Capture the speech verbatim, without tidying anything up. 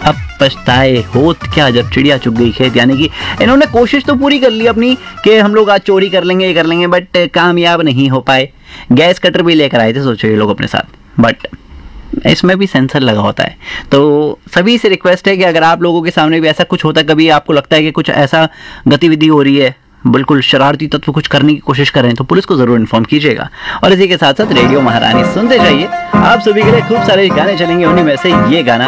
अब पछताए होत क्या जब चिड़िया चुग गई खेत। यानी कि इन्होंने कोशिश तो पूरी कर ली अपनी कि हम लोग आज चोरी कर लेंगे, ये कर लेंगे, बट कामयाब नहीं हो पाए। गैस कटर भी लेकर आए थे, सोचो ये लोग अपने साथ, बट इसमें भी सेंसर लगा होता है। तो सभी से रिक्वेस्ट है कि अगर आप लोगों के सामने भी ऐसा कुछ होता है, कभी आपको लगता है कि कुछ ऐसा गतिविधि हो रही है, बिल्कुल शरारती तत्व कुछ करने की कोशिश कर रहे हैं, तो पुलिस को जरूर इन्फॉर्म कीजिएगा। और इसी के साथ साथ रेडियो महारानी सुनते जाइए, आप सभी के लिए खूब सारे गाने चलेंगे, उन्हीं में से ये गाना